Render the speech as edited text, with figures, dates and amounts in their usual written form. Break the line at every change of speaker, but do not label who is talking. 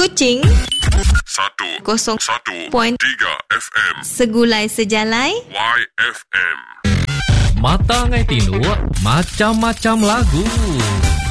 Kuching
101.3 FM.
Segulai Sejalai
YFM.
Mata ngai tindu macam-macam lagu.